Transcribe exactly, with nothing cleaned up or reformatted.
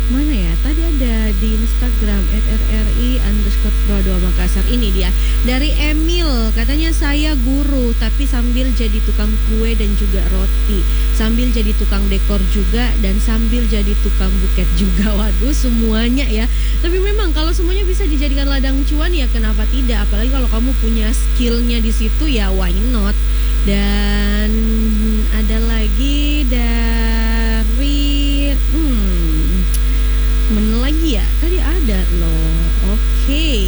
Mana ya? Tadi ada di Instagram at r r i underscore pro dua Makassar. Ini dia dari Emil, katanya saya guru tapi sambil jadi tukang kue dan juga roti, sambil jadi tukang dekor juga, dan sambil jadi tukang buket juga. Waduh, semuanya ya. Tapi memang kalau semuanya bisa dijadikan ladang cuan ya kenapa tidak? Apalagi kalau kamu punya skillnya di situ ya why not? Dan ada lagi dari hmm, mana lagi ya? Tadi ada loh. Oke.